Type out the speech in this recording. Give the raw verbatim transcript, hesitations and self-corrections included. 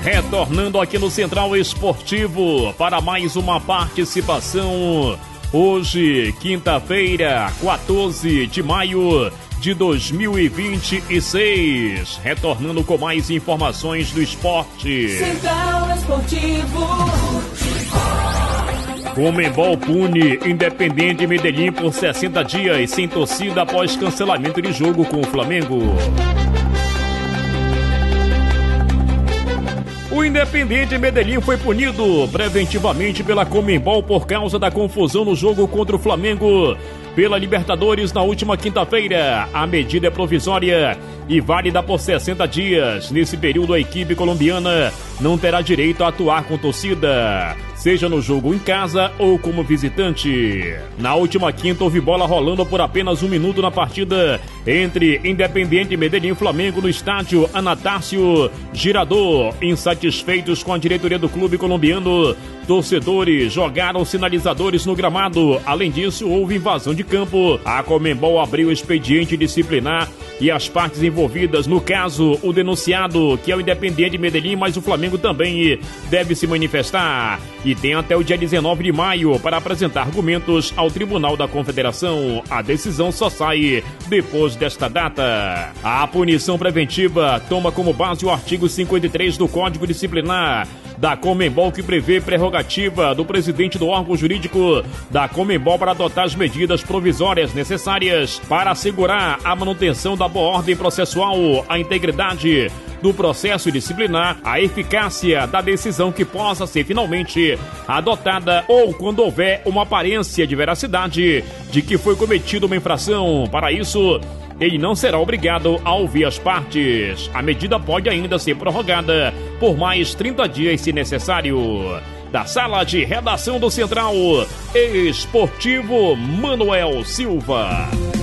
Retornando aqui no Central Esportivo para mais uma participação. Hoje, quinta-feira, quatorze de maio de dois mil e vinte e seis. Retornando com mais informações do esporte. Central Esportivo. Conmebol pune Independiente Medellín por sessenta dias sem torcida após cancelamento de jogo com o Flamengo. O Independiente Medellín foi punido preventivamente pela Conmebol por causa da confusão no jogo contra o Flamengo pela Libertadores na última quinta-feira. A medida é provisória e válida por sessenta dias. Nesse período, a equipe colombiana não terá direito a atuar com torcida, seja no jogo em casa ou como visitante. Na última quinta, houve bola rolando por apenas um minuto na partida entre Independiente Medellín e Flamengo no estádio Anastácio Girardot. Insatisfeitos com a diretoria do clube colombiano, torcedores jogaram sinalizadores no gramado. Além disso, houve invasão de campo. A Conmebol abriu expediente disciplinar e as partes envolvidas, no caso, o denunciado, que é o Independiente Medellín, mas o Flamengo também deve se manifestar. E tem até o dia dezenove de maio para apresentar argumentos ao Tribunal da Confederação. A decisão só sai depois desta data. A punição preventiva toma como base o artigo cinquenta e três do Código Disciplinar da Conmebol, que prevê prerrogativa do presidente do órgão jurídico da Conmebol para adotar as medidas provisórias necessárias para assegurar a manutenção da boa ordem processual, a integridade do processo disciplinar, a eficácia da decisão que possa ser finalmente adotada ou quando houver uma aparência de veracidade de que foi cometida uma infração. Para isso, ele não será obrigado a ouvir as partes. A medida pode ainda ser prorrogada por mais trinta dias se necessário. Da sala de redação do Central Esportivo, Manuel Silva.